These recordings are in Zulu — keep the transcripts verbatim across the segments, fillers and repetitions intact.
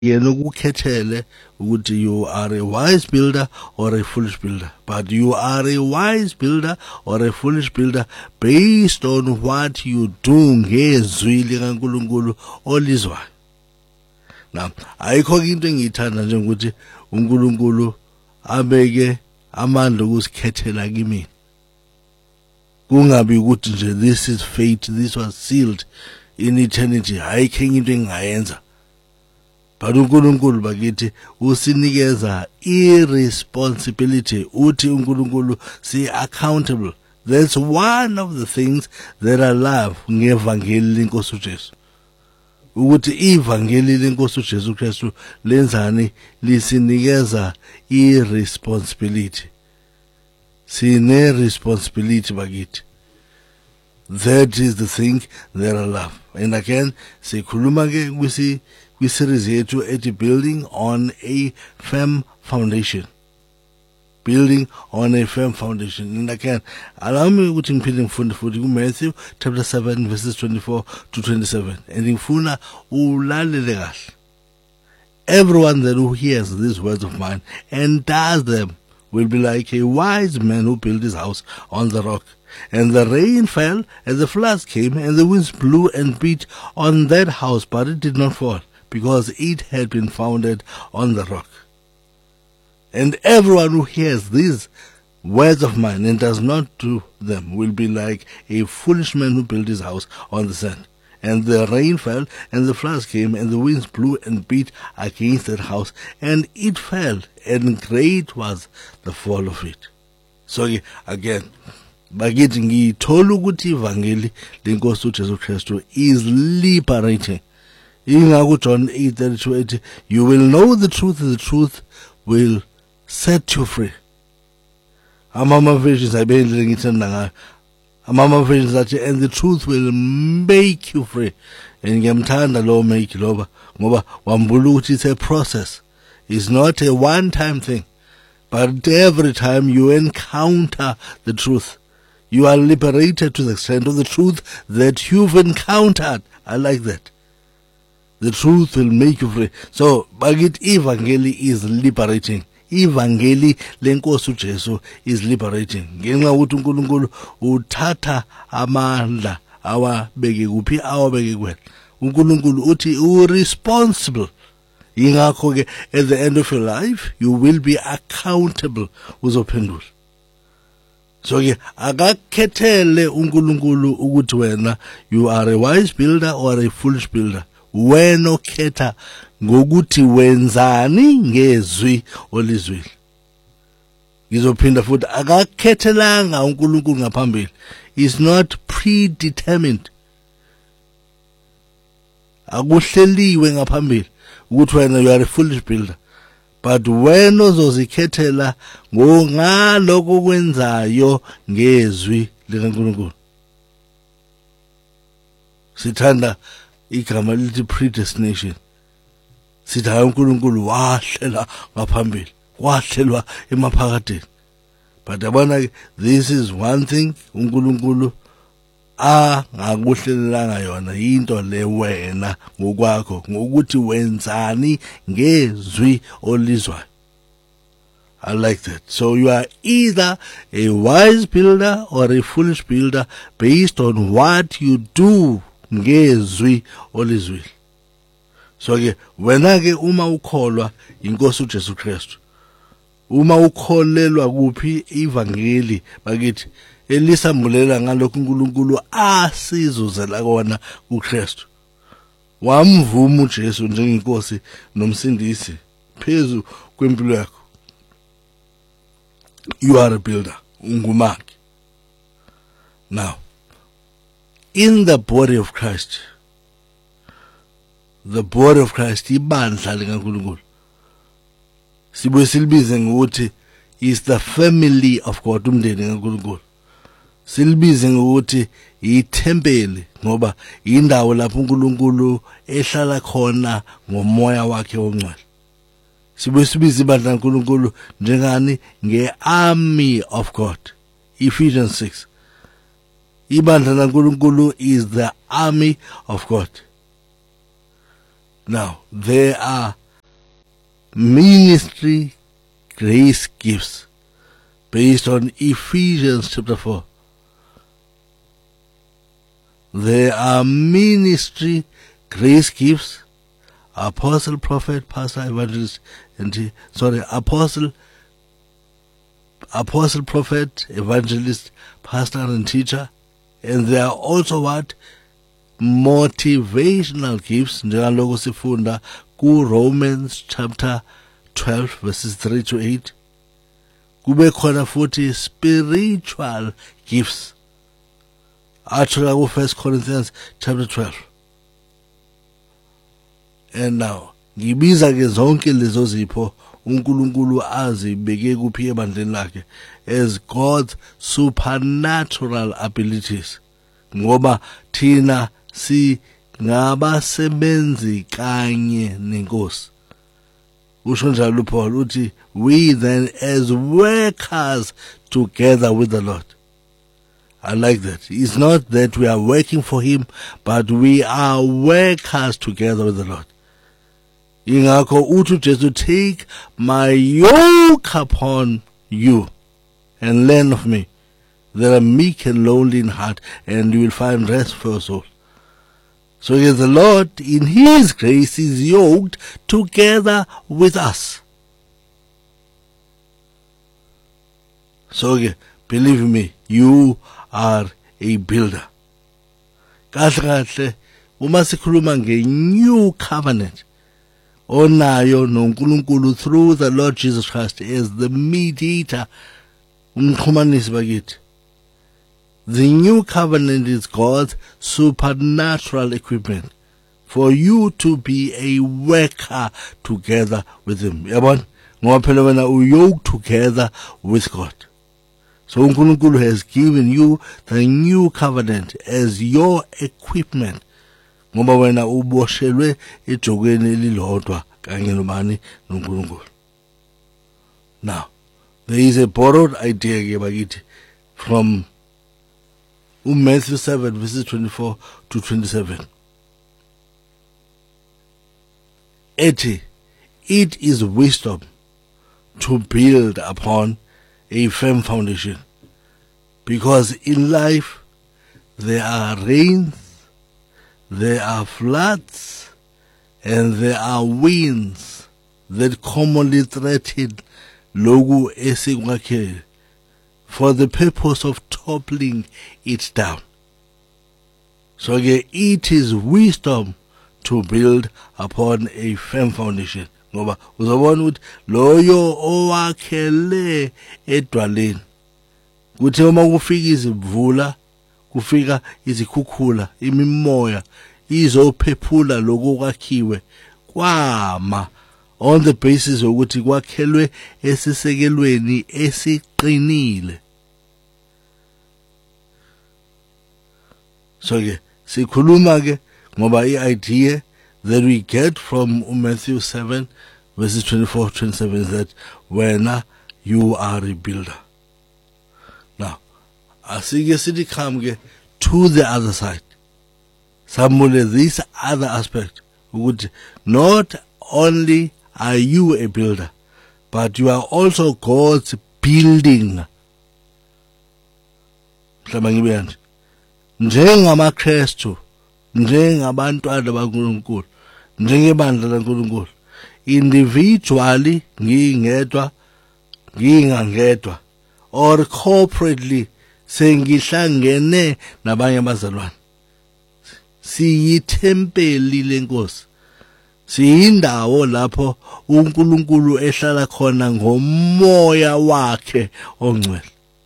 yena ukukhethele ukuthi you are a wise builder or a foolish builder, but you are a wise builder or a foolish builder based on what you do ngezwi likaNkulunkulu olizwayo. Now ayikho into engiyithanda njengokuthi uNkulunkulu abeke amandla ukusikhethela kimi, kungabi ukuthi nje this is fate, this was sealed in eternity, ayikho into engayenza. But uNkulunkulu bakithi usinikeza irresponsibility, uthi uNkulunkulu si accountable. That's one of the things that I love ngevangeli lenkosi uJesu, ukuthi ivangeli lenkosi uJesu Kristu lenzani, lisinikeza irresponsibility. Sine responsibility bakithi. That is the thing that I love. And again, sikhuluma ke kwisi kwi-series yethu ethi building on a firm foundation. Building on a firm foundation. And again, allow me ukuthi ngiphinde ngifunde futhi kuMatthew chapter seven verses twenty-four to twenty-seven. And ngifuna ulalele kahle. Everyone that who hears these words of mine and does them will be like a wise man who built his house on the rock. And the rain fell, and the floods came, and the winds blew and beat on that house, but it did not fall, because it had been founded on the rock. And everyone who hears these words of mine and does not do them will be like a foolish man who built his house on the sand. And the rain fell, and the floods came, and the winds blew and beat against that house, and it fell, and great was the fall of it. So again, bakithi ngithola ukuthi ivangeli lenkosi uJesu Kristu is liberating. Ingakho John eight thirty-two ethi, you will know the truth, the truth will set you free. Amama versions ayibendle ngithanda ngayo. Amama versions athi, and the truth will make you free. And ngiyamthanda lo make loba ngoba wambula ukuthi it's a process. It's not a one time thing, but every time you encounter the truth, you are liberated to the extent of the truth that you've encountered. I like that. The truth will make you free. So, bagit evangeli is liberating. Evangeli lenkosi uJesu is liberating. Ngenxa ukuthi uNkulunkulu uthatha amandla awabeke kuphi, awabeke kwena. uNkulunkulu uthi u responsible. Ingakho ke at the end of your life you will be accountable, uzophendula. So ke akakhethele uNkulunkulu ukuthi wena you are a wise builder or a foolish builder. Wena okhetha ngokuthi wenzani ngezwi olizwile. Ngizophinda futhi akakhethelanga uNkulunkulu ngaphambili. Is not predetermined. Akuhleliwe ngaphambili ukuthi wena you are a foolish builder. But wena ozozikhethela ngaloko kwenzayo ngezwi likaNkulunkulu. Sithanda igama lithi predestination. Sithi hayi uNkulunkulu wahlela ngaphambili, wahlelwa emaphakadeni. But yabona, this is one thing uNkulunkulu a ngakuhlelelanga yona, into le wena ngokwakho ngokuthi wenzani ngezwi olizwayo. I like that. So you are either a wise builder or a foolish builder based on what you do ngezwi olizwile. So ke wena ke uma ukholwa inkosi uJesu Kristu, uma ukholelwa kuphi ivangeli bakithi elisambulela ngalokho uNkulunkulu asizuzela kona kuKristu, wamvuma uJesu njengenkosi nomsindisi phezu kwempilo yakho, you are a builder, ungumaki. Now, in the body of Christ, the body of Christ, ibandla likaNkulunkulu, sibuye silibize ngokuthi is the family of God, umndeni kaNkulunkulu. Silibize ngokuthi ithempeli ngoba indawo lapho uNkulunkulu ehlala khona ngomoya wakhe ongcwele. Sibuye sibize ibandla kaNkulunkulu njengani nge-army of God. Ephesians six. Ibandla kaNkulunkulu is the army of God. Now, there are ministry grace gifts based on Ephesians chapter four. There are ministry grace gifts, apostle, prophet, pastor, evangelist, and sorry, apostle, apostle, prophet, evangelist, pastor, and teacher. And there are also what? Motivational gifts. Njengaloko sifunda ku Romans chapter twelve verses three to eight. Kube khona futhi spiritual gifts. Athola ku First Corinthians chapter twelve. And now, ngibiza ke zonke lezo zipho uNkulunkulu azibeke kuphi ebandleni lakhe as God's supernatural abilities. Ngoba thina si ngabasebenzi kanye nenkosi. Usho njalo Paul uthi, we then as workers together with the Lord. I like that. It's not that we are working for him, but we are workers together with the Lord. Ingakho uthi Jesu, take my yoke upon you and learn of me, that I'm meek and lowly in heart, and you will find rest for your soul. So yes, the Lord in his grace is yoked together with us. So yeah, believe me, you are a builder. Kahle kahle uma sikhuluma nge-new covenant onayo noNkulunkulu through the Lord Jesus Christ as the mediator, umxhumanisi bakithi. The new covenant is God's supernatural equipment for you to be a worker together with him. Yabona, ngoba phela wena uyoked together with God. So uNkulunkulu has given you the new covenant as your equipment. Ngoba wena uboshelwe ejokweni elilodwa kanye nomani noNkulunkulu. Now, there is a borrowed idea ke bakithi from Matthew seven verses twenty-four to twenty-seven. Ethi, it is wisdom to build upon a firm foundation, because in life there are rains, there are floods, and there are winds that commonly threaten loku esikwakhile for the purpose of toppling it down. So again, it is wisdom to build upon a firm foundation. Ngoba uzobona ukuthi loyo owakhele edwaleni kuthi uma kufika izimvula, kufika izikhukhula, imimoya izophephula lokho kwakhiwe kwama on the basis ukuthi kwakhelwe esisekelweni esiqinile. So ke sikhuluma ke ngoba i-idea that we get from Matthew seven verses twenty-four to twenty-seven is that wena you are a builder. Now, asike sithi come ke to the other side. Samule this other aspect ukuthi not only are you a builder, but you are also God's building. Mhlawumbe ngibe nje njengamaKristu, njengabantwana baNkulunkulu, njengebandla laNkulunkulu, individually ngingedwa, ngingangedwa, or corporately sengihlangene nabanye abazalwane, siyithempeli lenkosi, siyindawo lapho uNkulunkulu ehlala khona ngomoya wakhe ongcwele.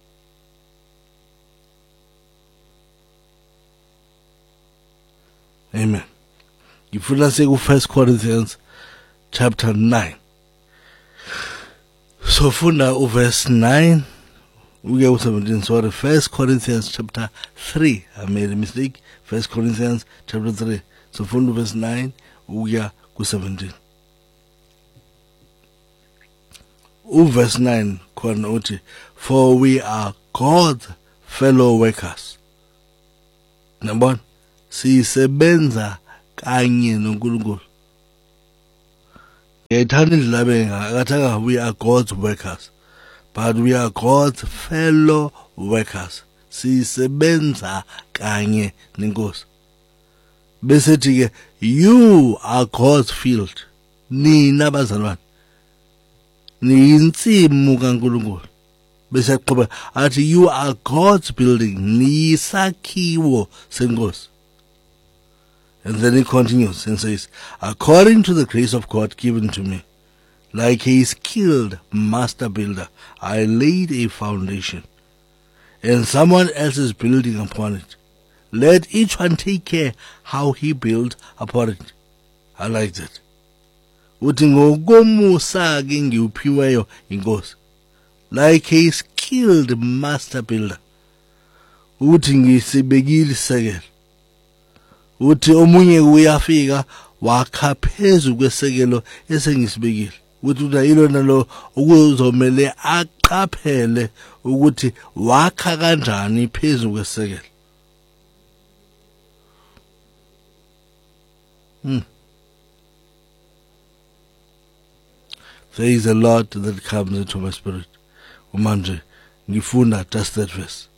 Amen. Ngifuna siku First Corinthians chapter nine. So funda u verse nine uke u seventeen. Sorry, First Corinthians chapter three. I made a mistake. First Corinthians chapter three. So funda verse nine uke ku seventeen. U verse nine khona uthi, for we are God's fellow workers. Number sisebenza kanye noNkulunkulu. Ngiyayithanda indlela benga akathanga we are God's workers, but we are God's fellow workers. Sisebenza kanye nenkosi. Bese ke you are God's field. Nina bazalwane. Niyinsimu kaNkulunkulu. Bese aqhubeka athi you are God's building. Niyisakhiwo senkosi. And then he continues and says, according to the grace of God given to me, like a skilled master builder, I laid a foundation, and someone else is building upon it. Let each one take care how he build upon it. I like that. Uthi ngokomusa ke ngiuphiweyo inkosi, like a skilled master builder. Uthi ngisibekile isekelo. Uthi omunye uyafika wakha phezu kwesekelo esengisibekile. Uthi uyilo nalo ukuzomela aqaphele ukuthi wakha kanjani phezu kwesekelo. Hmm. There is a lot that comes into my spirit. Umanje ngifunda just that verse.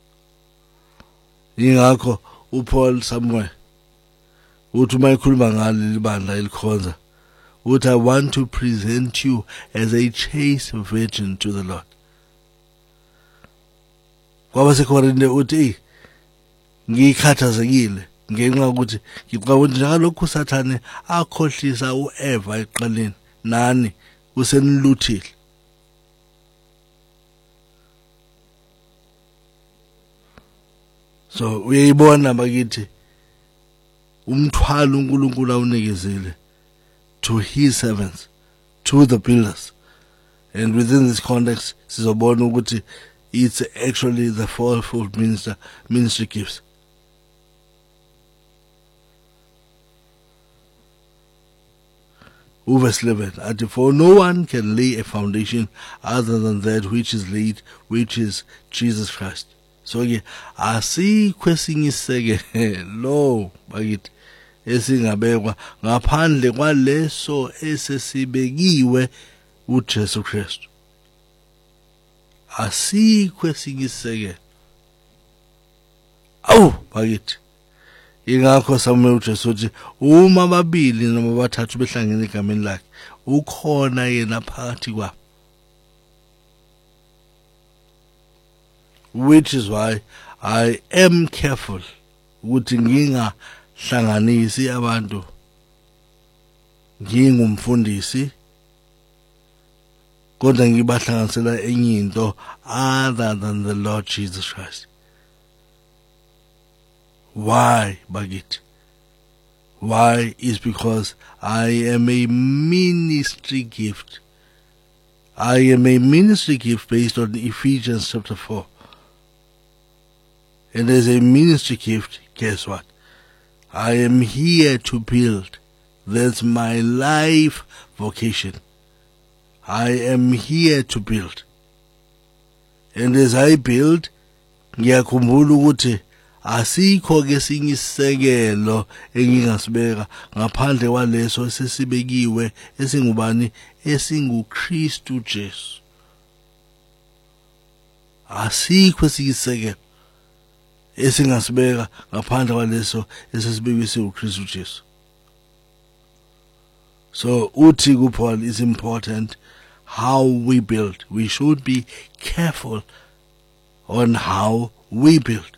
Ingakho uPaul somewhere uthi mayikhuluma ngaleli bandla elikhonza uthi I want to present you as a chaste virgin to the Lord. Kwaba sekhona uthi ngikhathazekile ngenxa ukuthi ngicabanga njalokho uSathane akhohlisa uEva eqaleni nani useniluthile. So uyayibona bakithi umthwalo uNkulunkulu awunikezile to his servants, to the builders. And within this context sizobona ukuthi it's actually the fourfold minister ministry gifts. Verse eleven, and for no one can lay a foundation other than that which is laid, which is Jesus Christ. So ke asikho esinye isekelo bakithi esingabekwa ngaphandle kwaleso esesibekiwe uJesu Kristu. Asikho esinye isekelo. Awu bakithi ingakho samume uJesu uthi uma babili noma bathathu behlangene egameni lakhe ukhona yena phakathi kwabo. Which is why I am careful ukuthi ngingahlanganisi abantu ngingumfundisi kodwa ngibahlanganisela enye into other than the Lord Jesus Christ. Why, Bagit? Why is because I am a ministry gift. I am a ministry gift based on Ephesians chapter four. And as a ministry gift, guess what? I am here to build. That's my life vocation. I am here to build. And as I build, ngiyakhumbula ukuthi asikho ke sinye isekelo engingasibeka ngaphandle kwaleso esesibekiwe esingubani esinguKristu Jesu. Asikho sinye isekelo esingasibeka ngaphandle kwaleso esesibekiwe singuKristu Jesu. So uthi kuPaul is important how we build. We should be careful on how we build.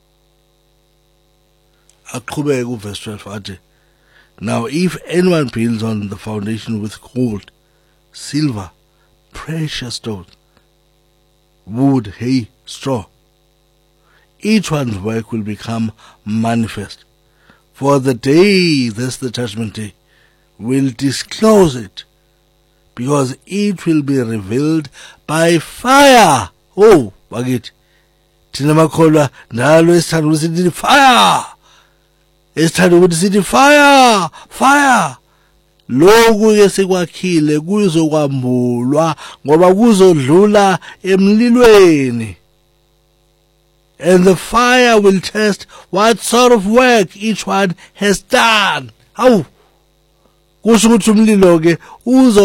Aqhubeka verse twelve athi, now if anyone builds on the foundation with gold, silver, precious stones, wood, hay, straw, each one's work will become manifest. For the day, that's the judgment day, will disclose it, because it will be revealed by fire. Oh, bakithi thina makholwa njalo esithanda ukuthi sithi fire, esithanda ukuthi sithi fire, fire. Lokhu ke sekwakhile kuzokwambulwa ngoba kuzodlula emlilweni. And the fire will test what sort of work each one has done. Hawu, kusho ukuthi umlilo ke uzo